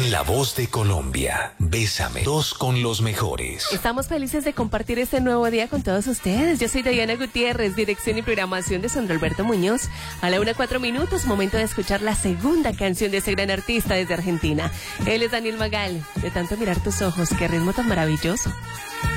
En La Voz de Colombia, Bésame, 2 con los mejores. Estamos felices de compartir este nuevo día con todos ustedes. Yo soy Diana Gutiérrez, dirección y programación de Sandro Alberto Muñoz. A la 1:04, momento de escuchar la segunda canción de ese gran artista desde Argentina. Él es Daniel Magal. De tanto mirar tus ojos, qué ritmo tan maravilloso.